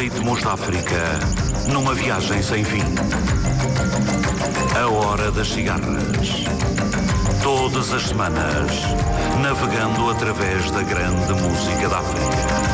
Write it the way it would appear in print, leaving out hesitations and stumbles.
ritmos da África, numa viagem sem fim. A Hora das Cigarras. Todas as semanas, navegando através da grande música da África.